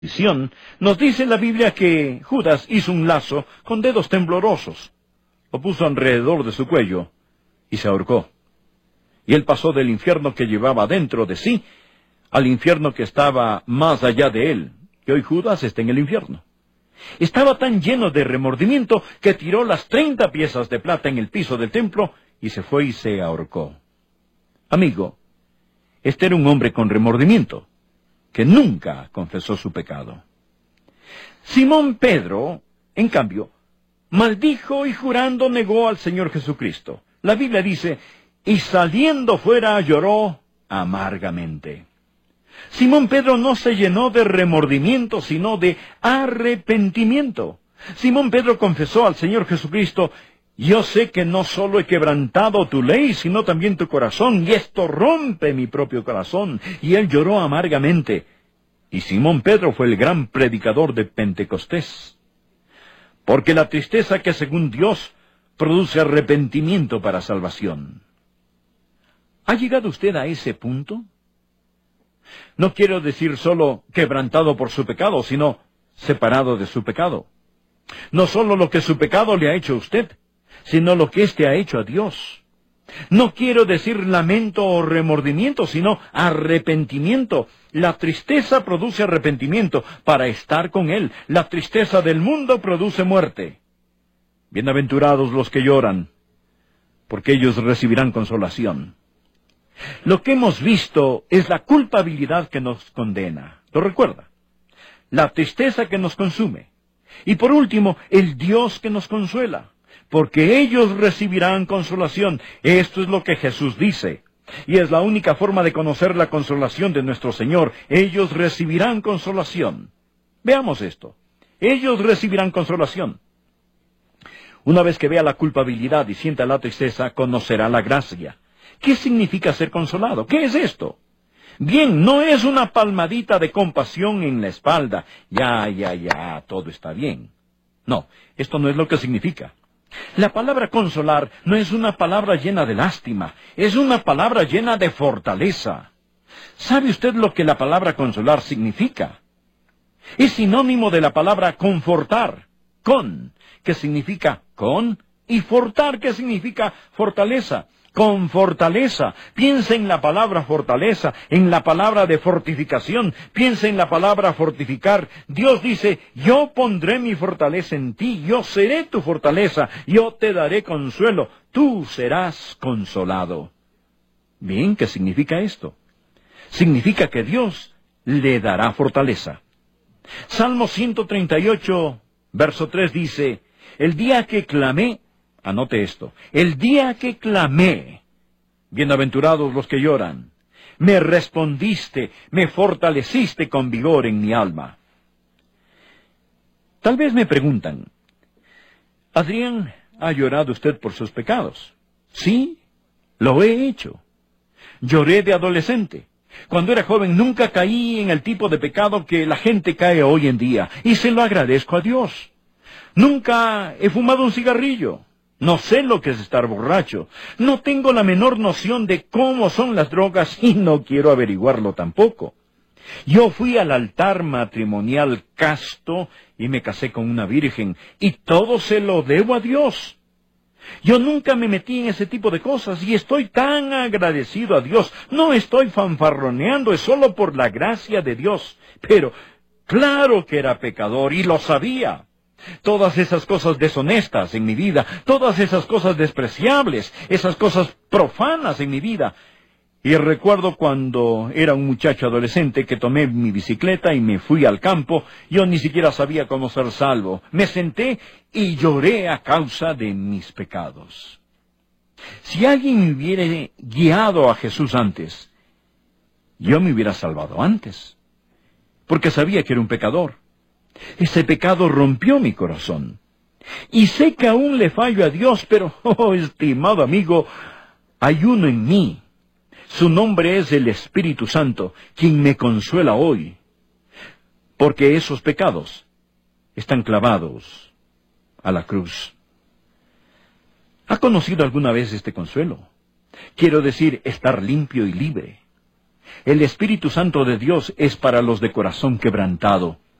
visión, nos dice la Biblia que Judas hizo un lazo con dedos temblorosos, lo puso alrededor de su cuello y se ahorcó. Y él pasó del infierno que llevaba dentro de sí al infierno que estaba más allá de él. Y hoy Judas está en el infierno. Estaba tan lleno de remordimiento que tiró las 30 piezas de plata en el piso del templo y se fue y se ahorcó. Amigo, este era un hombre con remordimiento, que nunca confesó su pecado. Simón Pedro, en cambio, maldijo y jurando negó al Señor Jesucristo. La Biblia dice, y saliendo fuera lloró amargamente. Simón Pedro no se llenó de remordimiento, sino de arrepentimiento. Simón Pedro confesó al Señor Jesucristo, yo sé que no solo he quebrantado tu ley, sino también tu corazón, y esto rompe mi propio corazón. Y él lloró amargamente. Y Simón Pedro fue el gran predicador de Pentecostés. Porque la tristeza que según Dios produce arrepentimiento para salvación. ¿Ha llegado usted a ese punto? No quiero decir solo quebrantado por su pecado, sino separado de su pecado. No solo lo que su pecado le ha hecho a usted, sino lo que éste ha hecho a Dios. No quiero decir lamento o remordimiento, sino arrepentimiento. La tristeza produce arrepentimiento para estar con Él. La tristeza del mundo produce muerte. Bienaventurados los que lloran, porque ellos recibirán consolación. Lo que hemos visto es la culpabilidad que nos condena. ¿Lo recuerda? La tristeza que nos consume. Y por último, el Dios que nos consuela. Porque ellos recibirán consolación. Esto es lo que Jesús dice. Y es la única forma de conocer la consolación de nuestro Señor. Ellos recibirán consolación. Veamos esto. Ellos recibirán consolación. Una vez que vea la culpabilidad y sienta la tristeza, conocerá la gracia. ¿Qué significa ser consolado? ¿Qué es esto? Bien, no es una palmadita de compasión en la espalda. Ya, todo está bien. No, esto no es lo que significa. La palabra consolar no es una palabra llena de lástima, es una palabra llena de fortaleza. ¿Sabe usted lo que la palabra consolar significa? Es sinónimo de la palabra confortar, que significa con, y fortar, que significa fortaleza. Con fortaleza. Piensa en la palabra fortaleza, en la palabra de fortificación. Piensa en la palabra fortificar. Dios dice, yo pondré mi fortaleza en ti, yo seré tu fortaleza, yo te daré consuelo, tú serás consolado. Bien, ¿qué significa esto? Significa que Dios le dará fortaleza. Salmo 138, verso 3 dice, el día que clamé, anote esto, el día que clamé, bienaventurados los que lloran, me respondiste, me fortaleciste con vigor en mi alma. Tal vez me preguntan, Adrián, ¿ha llorado usted por sus pecados? Sí, lo he hecho. Lloré de adolescente. Cuando era joven nunca caí en el tipo de pecado que la gente cae hoy en día, y se lo agradezco a Dios. Nunca he fumado un cigarrillo. No sé lo que es estar borracho. No tengo la menor noción de cómo son las drogas y no quiero averiguarlo tampoco. Yo fui al altar matrimonial casto y me casé con una virgen y todo se lo debo a Dios. Yo nunca me metí en ese tipo de cosas y estoy tan agradecido a Dios. No estoy fanfarroneando, es solo por la gracia de Dios. Pero claro que era pecador y lo sabía. Todas esas cosas deshonestas en mi vida, todas esas cosas despreciables, esas cosas profanas en mi vida. Y recuerdo cuando era un muchacho adolescente que tomé mi bicicleta y me fui al campo, yo ni siquiera sabía cómo ser salvo. Me senté y lloré a causa de mis pecados. Si alguien me hubiera guiado a Jesús antes, yo me hubiera salvado antes, porque sabía que era un pecador. Ese pecado rompió mi corazón. Y sé que aún le fallo a Dios, pero, estimado amigo, hay uno en mí. Su nombre es el Espíritu Santo, quien me consuela hoy. Porque esos pecados están clavados a la cruz. ¿Ha conocido alguna vez este consuelo? Quiero decir, estar limpio y libre. El Espíritu Santo de Dios es para los de corazón quebrantado.